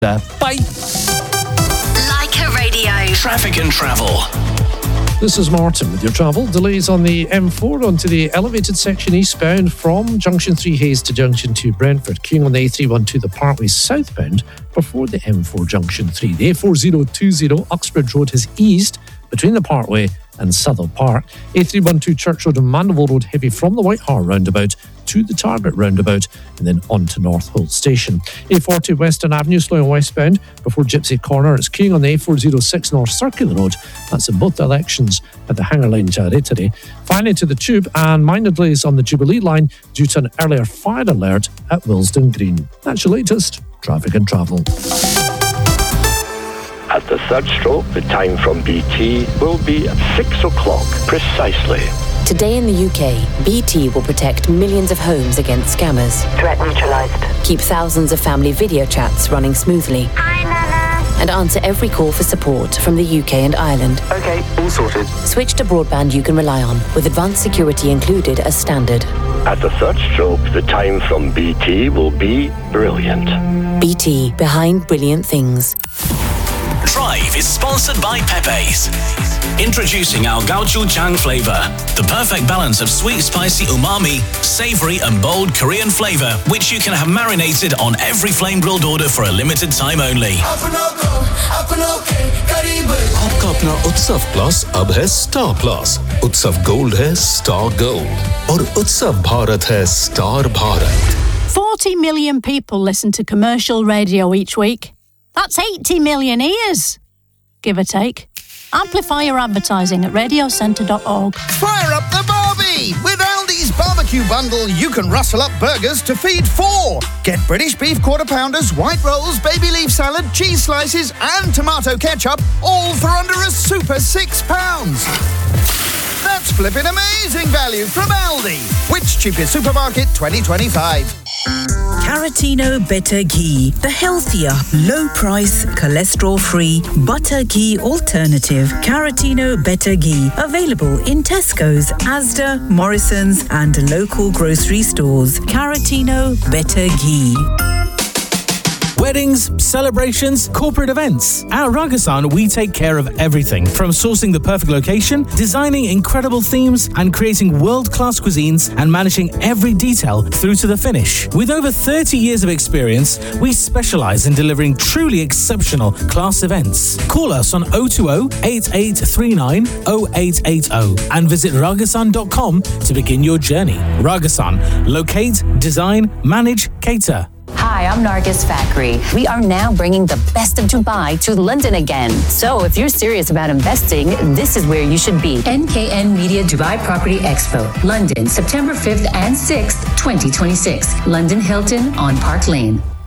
Bye. Leica Radio. Traffic and travel. This is Martin with your travel. Delays on the M4 onto the elevated section eastbound from Junction 3 Hayes to Junction 2 Brentford. Queuing on the A312 the Parkway southbound before the M4 Junction 3. The A4020 Uxbridge Road has eased between the Parkway and Southall Park. A312 Church Road and Mandeville Road heavy from the White Hart roundabout to the Target roundabout and then on to North Holt Station. A40 Western Avenue slowing westbound before Gypsy Corner. It's queuing on the A406 North Circular Road. That's in both directions at the Hanger Line today. Finally to the Tube and minor delays on the Jubilee line due to an earlier fire alert at Willesden Green. That's your latest traffic and travel. At the third stroke, the time from BT will be at 6 o'clock precisely. Today in the UK, BT will protect millions of homes against scammers. Threat neutralised. Keep thousands of family video chats running smoothly. Hi, Nana. And answer every call for support from the UK and Ireland. Okay, all sorted. Switch to broadband you can rely on, with advanced security included as standard. At the third stroke, the time from BT will be brilliant. BT, behind brilliant things. Drive is sponsored by Pepe's. Introducing our gochujang flavor, the perfect balance of sweet, spicy umami, savory and bold Korean flavor, which you can have marinated on every flame grilled order for a limited time only. आपका अपना उत्सव plus अब है star plus. उत्सव gold है star gold और उत्सव भारत है star Bharat. 40 million people listen to commercial radio each week. That's 80 million ears, give or take. Amplify your advertising at radiocentre.org. Fire up the Barbie! With Aldi's barbecue bundle, you can rustle up burgers to feed 4. Get British beef quarter pounders, white rolls, baby leaf salad, cheese slices and tomato ketchup, all for under a super £6. That's flipping amazing value from Aldi. Which cheapest supermarket 2025? Caratino Better Ghee, the healthier, low-price, cholesterol-free butter ghee alternative. Caratino Better Ghee, available in Tesco's, Asda, Morrison's and local grocery stores. Caratino Better Ghee. Weddings, celebrations, corporate events. At Ragasan, we take care of everything from sourcing the perfect location, designing incredible themes, and creating world-class cuisines and managing every detail through to the finish. With over 30 years of experience, we specialize in delivering truly exceptional class events. Call us on 020-8839 0880 and visit ragasan.com to begin your journey. Ragasan. Locate, design, manage, cater. Hi, I'm Nargis Fakri. We are now bringing the best of Dubai to London again. So if you're serious about investing, this is where you should be. NKN Media Dubai Property Expo, London, September 5th and 6th, 2026. London Hilton on Park Lane.